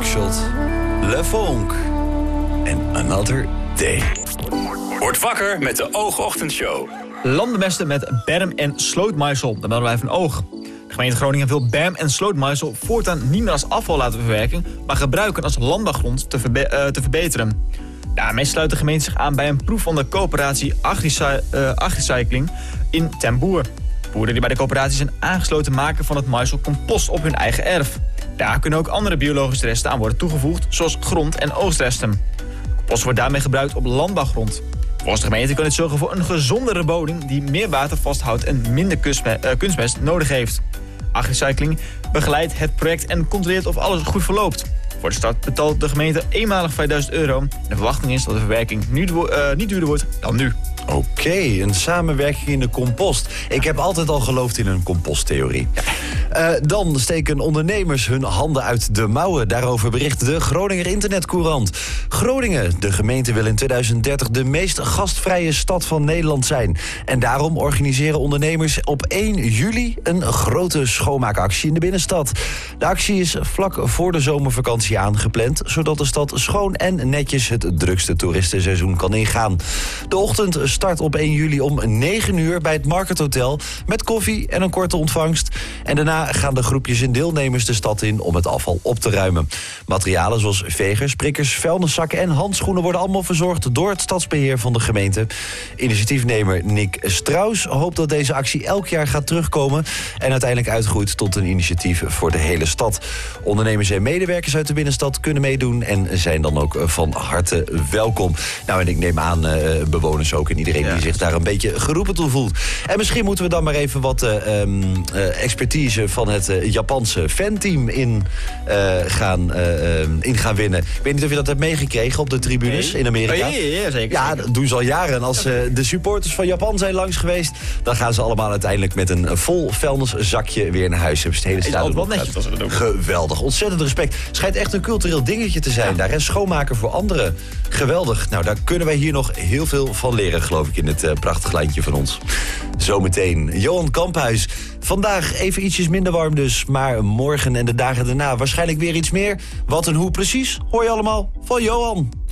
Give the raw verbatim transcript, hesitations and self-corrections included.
Buckshot, Le Fonk en Another Day. Word wakker met de Oogochtendshow. Landenmesten met berm en slootmaisel. Daar melden wij van Oog. De gemeente Groningen wil berm en slootmaisel voortaan niet meer als afval laten verwerken, maar gebruiken als landbouwgrond te, verbe- uh, te verbeteren. Daarmee sluit de gemeente zich aan bij een proef van de coöperatie Agricy- uh, Agricycling in Ten Boer. Boeren die bij de coöperatie zijn aangesloten maken van het maisel compost op hun eigen erf. Daar kunnen ook andere biologische resten aan worden toegevoegd, zoals grond- en oogstresten. Compost wordt daarmee gebruikt op landbouwgrond. Volgens de gemeente kan dit zorgen voor een gezondere bodem die meer water vasthoudt en minder kunstmest nodig heeft. Agricycling begeleidt het project en controleert of alles goed verloopt. Voor de start betaalt de gemeente eenmalig vijfduizend euro. En de verwachting is dat de verwerking nu, uh, niet duurder wordt dan nu. Oké, okay, een samenwerking in de compost. Ik heb altijd al geloofd in een composttheorie. Ja. Uh, dan steken ondernemers hun handen uit de mouwen. Daarover bericht de Groninger Internetcourant. Groningen, de gemeente wil in tweeduizend dertig de meest gastvrije stad van Nederland zijn. En daarom organiseren ondernemers op één juli een grote schoonmaakactie in de binnenstad. De actie is vlak voor de zomervakantie aangepland, zodat de stad schoon en netjes het drukste toeristenseizoen kan ingaan. De ochtend start op één juli om negen uur bij het Market Hotel met koffie en een korte ontvangst. En daarna gaan de groepjes en deelnemers de stad in om het afval op te ruimen. Materialen zoals vegers, prikkers, vuilniszakken en handschoenen worden allemaal verzorgd door het stadsbeheer van de gemeente. Initiatiefnemer Nick Strauss hoopt dat deze actie elk jaar gaat terugkomen en uiteindelijk uitgroeit tot een initiatief voor de hele stad. Ondernemers en medewerkers uit de binnenstad kunnen meedoen en zijn dan ook van harte welkom. Nou, en ik neem aan uh, bewoners ook en iedereen ja. die zich daar een beetje geroepen toe voelt. En misschien moeten we dan maar even wat uh, um, uh, expertise van het uh, Japanse fanteam in, uh, gaan, uh, uh, in gaan winnen. Ik weet niet of je dat hebt meegekregen op de tribunes nee. in Amerika. Oh, ja, ja, ja, zeker. Ja, zeker. dat doen ze al jaren. En als uh, de supporters van Japan zijn langs geweest, dan gaan ze allemaal uiteindelijk met een vol vuilniszakje weer naar huis. Hebben ze het hele stadion wel netjes, als we dat doen. Geweldig. Ontzettend respect. Schijnt echt een cultureel dingetje te zijn ja. daar. En schoonmaken voor anderen. Geweldig. Nou, daar kunnen wij hier nog heel veel van leren, geloof ik, in het uh, prachtig lijntje van ons. Zometeen Johan Kamphuis. Vandaag even ietsjes minder warm dus, maar morgen en de dagen daarna waarschijnlijk weer iets meer. Wat en hoe precies, hoor je allemaal van Johan.